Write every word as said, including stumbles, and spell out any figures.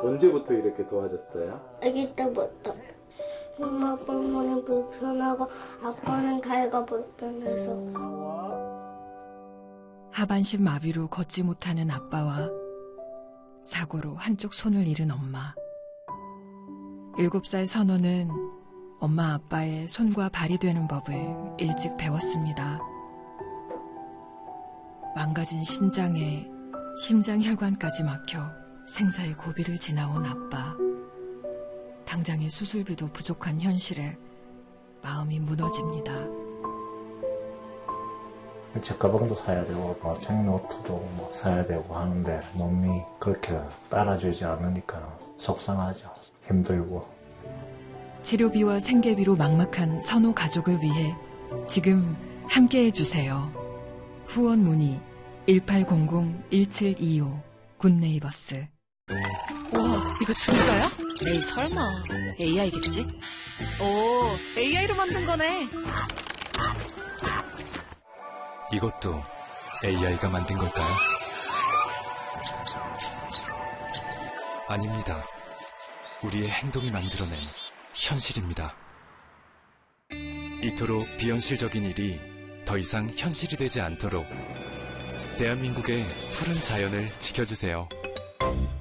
언제부터 이렇게 도와줬어요? 아기 때부터. 엄마 때문에 불편하고 아빠는 다이가 불편해서. 하반신 마비로 걷지 못하는 아빠와 사고로 한쪽 손을 잃은 엄마. 일곱 살 선호는 엄마 아빠의 손과 발이 되는 법을 일찍 배웠습니다. 망가진 신장에 심장혈관까지 막혀 생사의 고비를 지나온 아빠. 당장의 수술비도 부족한 현실에 마음이 무너집니다. 책가방도 사야 되고 뭐 책노트도 뭐 사야 되고 하는데 몸이 그렇게 따라주지 않으니까 속상하죠. 힘들고. 치료비와 생계비로 막막한 선호 가족을 위해 지금 함께해 주세요. 후원 문의 일팔공공 일칠이오 굿네이버스. 와, 이거 진짜야? 에이, 설마. 에이아이겠지? 오, 에이아이로 만든 거네. 이것도 에이아이가 만든 걸까요? 아닙니다. 우리의 행동이 만들어낸 현실입니다. 이토록 비현실적인 일이 더 이상 현실이 되지 않도록 대한민국의 푸른 자연을 지켜주세요.